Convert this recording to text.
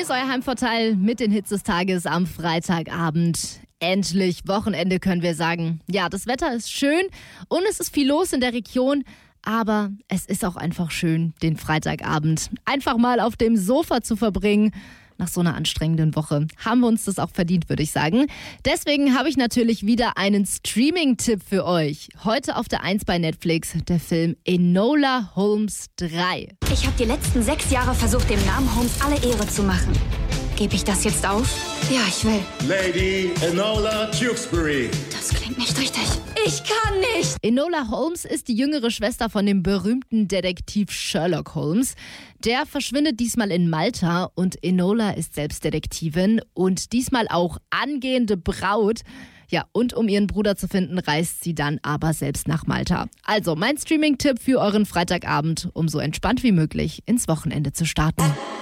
ist euer Heimvorteil mit den Hits des Tages am Freitagabend. Endlich Wochenende, können wir sagen. Ja, das Wetter ist schön und es ist viel los in der Region. Aber es ist auch einfach schön, den Freitagabend einfach mal auf dem Sofa zu verbringen. Nach so einer anstrengenden Woche haben wir uns das auch verdient, würde ich sagen. Deswegen habe ich natürlich wieder einen Streaming-Tipp für euch. Heute auf der 1 bei Netflix, der Film Enola Holmes 3. Ich habe die letzten 6 Jahre versucht, dem Namen Holmes alle Ehre zu machen. Gebe ich das jetzt auf? Ja, ich will. Lady Enola Tewksbury. Das klingt nicht richtig. Ich kann nicht! Enola Holmes ist die jüngere Schwester von dem berühmten Detektiv Sherlock Holmes. Der verschwindet diesmal in Malta und Enola ist selbst Detektivin und diesmal auch angehende Braut. Ja, und um ihren Bruder zu finden, reist sie dann aber selbst nach Malta. Also mein Streaming-Tipp für euren Freitagabend, um so entspannt wie möglich ins Wochenende zu starten.